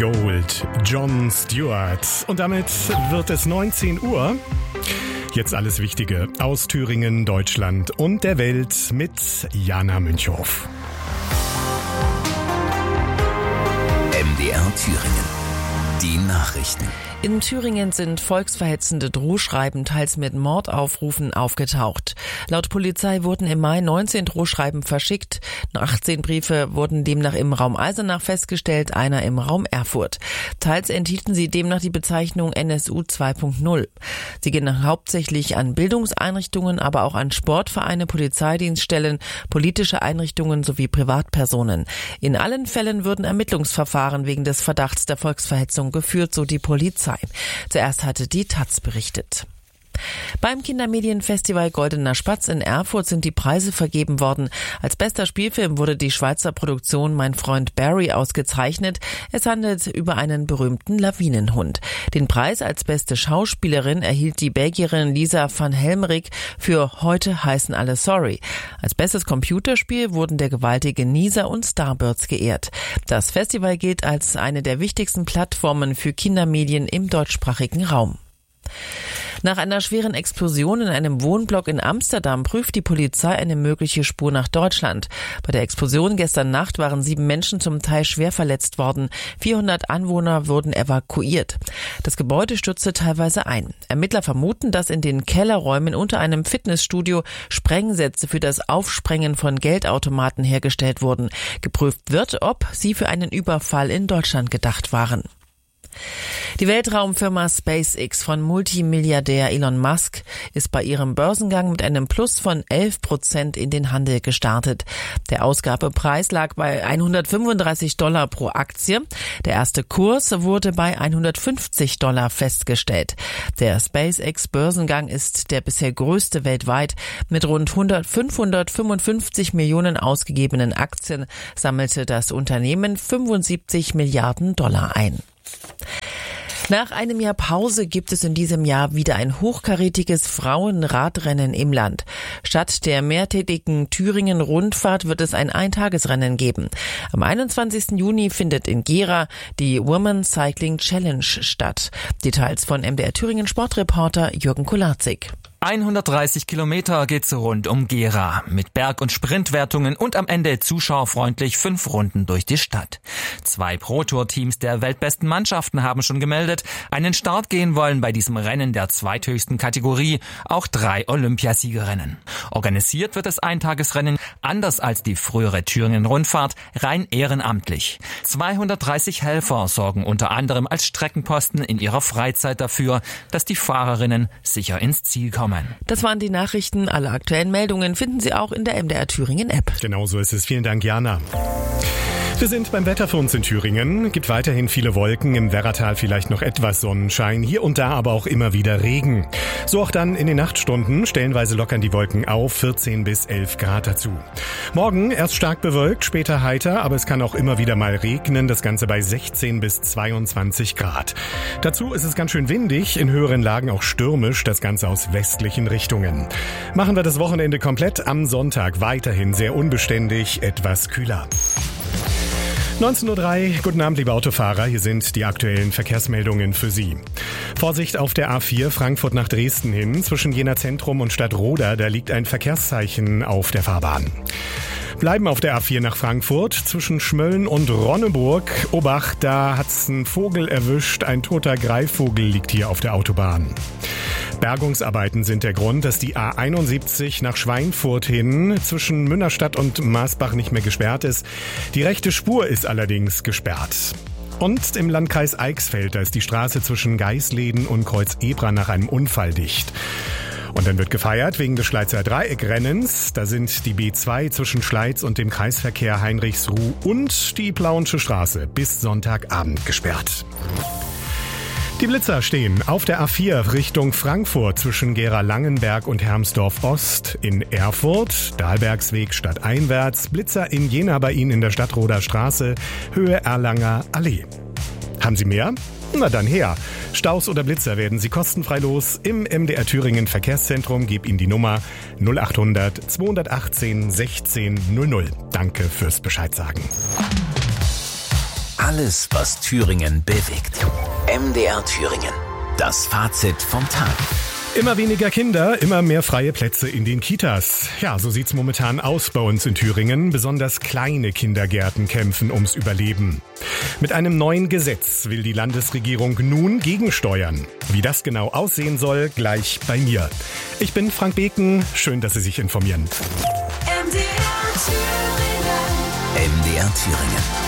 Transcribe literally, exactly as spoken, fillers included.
Gold, Jon Stewart. Und damit wird es neunzehn Uhr. Jetzt alles Wichtige aus Thüringen, Deutschland und der Welt mit Jana Münchhoff. M D R Thüringen. Die Nachrichten. In Thüringen sind volksverhetzende Drohschreiben teils mit Mordaufrufen aufgetaucht. Laut Polizei wurden im Mai neunzehn Drohschreiben verschickt. achtzehn Briefe wurden demnach im Raum Eisenach festgestellt, einer im Raum Erfurt. Teils enthielten sie demnach die Bezeichnung N S U zwei Punkt null. Sie gehen hauptsächlich an Bildungseinrichtungen, aber auch an Sportvereine, Polizeidienststellen, politische Einrichtungen sowie Privatpersonen. In allen Fällen würden Ermittlungsverfahren wegen des Verdachts der Volksverhetzung geführt, so die Polizei. Zuerst hatte die Taz berichtet. Beim Kindermedienfestival Goldener Spatz in Erfurt sind die Preise vergeben worden. Als bester Spielfilm wurde die Schweizer Produktion Mein Freund Barry ausgezeichnet. Es handelt über einen berühmten Lawinenhund. Den Preis als beste Schauspielerin erhielt die Belgierin Lisa van Helmrich für Heute heißen alle sorry. Als bestes Computerspiel wurden der gewaltige Nieser und Starbirds geehrt. Das Festival gilt als eine der wichtigsten Plattformen für Kindermedien im deutschsprachigen Raum. Nach einer schweren Explosion in einem Wohnblock in Amsterdam prüft die Polizei eine mögliche Spur nach Deutschland. Bei der Explosion gestern Nacht waren sieben Menschen zum Teil schwer verletzt worden. vierhundert Anwohner wurden evakuiert. Das Gebäude stürzte teilweise ein. Ermittler vermuten, dass in den Kellerräumen unter einem Fitnessstudio Sprengsätze für das Aufsprengen von Geldautomaten hergestellt wurden. Geprüft wird, ob sie für einen Überfall in Deutschland gedacht waren. Die Weltraumfirma SpaceX von Multimilliardär Elon Musk ist bei ihrem Börsengang mit einem Plus von elf Prozent in den Handel gestartet. Der Ausgabepreis lag bei hundertfünfunddreißig Dollar pro Aktie. Der erste Kurs wurde bei hundertfünfzig Dollar festgestellt. Der SpaceX-Börsengang ist der bisher größte weltweit. Mit rund fünfhundertfünfundfünfzig Millionen ausgegebenen Aktien sammelte das Unternehmen fünfundsiebzig Milliarden Dollar ein. Nach einem Jahr Pause gibt es in diesem Jahr wieder ein hochkarätiges Frauenradrennen im Land. Statt der mehrtägigen Thüringen-Rundfahrt wird es ein Eintagesrennen geben. Am einundzwanzigsten Juni findet in Gera die Women Cycling Challenge statt. Details von M D R Thüringen Sportreporter Jürgen Kolarzig. hundertdreißig Kilometer geht's rund um Gera mit Berg- und Sprintwertungen und am Ende zuschauerfreundlich fünf Runden durch die Stadt. Zwei Pro-Tour-Teams der weltbesten Mannschaften haben schon gemeldet, einen Start gehen wollen bei diesem Rennen der zweithöchsten Kategorie, auch drei Olympiasiegerinnen. Organisiert wird das Eintagesrennen, anders als die frühere Thüringen-Rundfahrt, rein ehrenamtlich. zweihundertdreißig Helfer sorgen unter anderem als Streckenposten in ihrer Freizeit dafür, dass die Fahrerinnen sicher ins Ziel kommen. Das waren die Nachrichten. Alle aktuellen Meldungen finden Sie auch in der M D R Thüringen App. Genau so ist es. Vielen Dank, Jana. Wir sind beim Wetter für uns in Thüringen. Gibt weiterhin viele Wolken, im Werratal vielleicht noch etwas Sonnenschein, hier und da aber auch immer wieder Regen. So auch dann in den Nachtstunden, stellenweise lockern die Wolken auf, vierzehn bis elf Grad dazu. Morgen erst stark bewölkt, später heiter, aber es kann auch immer wieder mal regnen, das Ganze bei sechzehn bis zweiundzwanzig Grad. Dazu ist es ganz schön windig, in höheren Lagen auch stürmisch, das Ganze aus westlichen Richtungen. Machen wir das Wochenende komplett, am Sonntag weiterhin sehr unbeständig, etwas kühler. neunzehn Uhr drei, guten Abend, liebe Autofahrer. Hier sind die aktuellen Verkehrsmeldungen für Sie. Vorsicht auf der A vier Frankfurt nach Dresden hin. Zwischen Jena Zentrum und Stadtroda, da liegt ein Verkehrszeichen auf der Fahrbahn. Bleiben auf der A vier nach Frankfurt. Zwischen Schmölln und Ronneburg. Obacht, da hat's einen Vogel erwischt. Ein toter Greifvogel liegt hier auf der Autobahn. Bergungsarbeiten sind der Grund, dass die A einundsiebzig nach Schweinfurt hin zwischen Münnerstadt und Maasbach nicht mehr gesperrt ist. Die rechte Spur ist allerdings gesperrt. Und im Landkreis Eichsfeld, da ist die Straße zwischen Geisleden und Kreuz Ebra nach einem Unfall dicht. Und dann wird gefeiert wegen des Schleizer Dreieckrennens. Da sind die B zwei zwischen Schleiz und dem Kreisverkehr Heinrichsruh und die Plauensche Straße bis Sonntagabend gesperrt. Die Blitzer stehen auf der A vier Richtung Frankfurt zwischen Gera-Langenberg und Hermsdorf Ost, in Erfurt, Dahlbergsweg stadteinwärts, Blitzer in Jena bei Ihnen in der Stadtroder Straße, Höhe Erlanger Allee. Haben Sie mehr? Na dann her. Staus oder Blitzer werden Sie kostenfrei los im M D R Thüringen Verkehrszentrum. Geb Ihnen die Nummer null achthundert zweihundertachtzehn sechzehn null null. Danke fürs Bescheid sagen. Alles, was Thüringen bewegt. M D R Thüringen. Das Fazit vom Tag. Immer weniger Kinder, immer mehr freie Plätze in den Kitas. Ja, so sieht's momentan aus bei uns in Thüringen. Besonders kleine Kindergärten kämpfen ums Überleben. Mit einem neuen Gesetz will die Landesregierung nun gegensteuern. Wie das genau aussehen soll, gleich bei mir. Ich bin Frank Beken. Schön, dass Sie sich informieren. M D R Thüringen. M D R Thüringen.